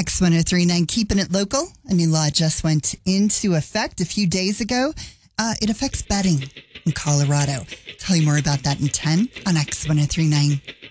X1039, keeping it local. A new law just went into effect a few days ago. It affects betting in Colorado. Tell you more about that in 10 on X1039.